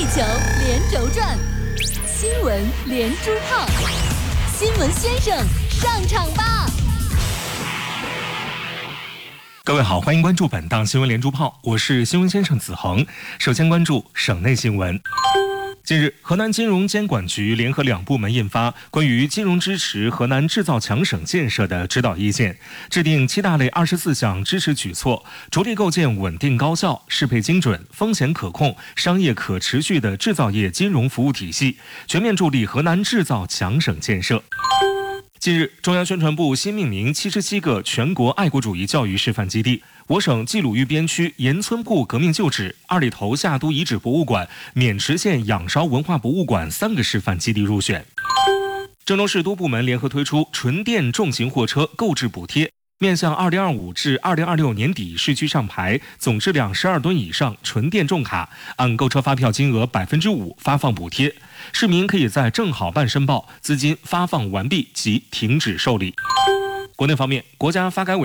地球连轴转，新闻连珠炮，新闻先生上场吧！ 各位好，欢迎关注本档新闻连珠炮，我是新闻先生子恒。首先关注省内新闻。近日，河南金融监管局联合两部门印发关于金融支持河南制造强省建设的指导意见，制定7大类24项支持举措，着力构建稳定高效、适配精准、风险可控、商业可持续的制造业金融服务体系，全面助力河南制造强省建设。近日，中央宣传部新命名77个全国爱国主义教育示范基地。我省冀鲁豫边区盐村铺革命旧址、二里头夏都遗址博物馆、渑池县仰韶文化博物馆3个示范基地入选。郑州市多部门联合推出纯电重型货车购置补贴，面向2025至2026年底市区上牌总质量12吨以上纯电重卡，按购车发票金额5%发放补贴，市民可以在正好办申报、资金发放完毕即停止受理。国内方面，国家发改委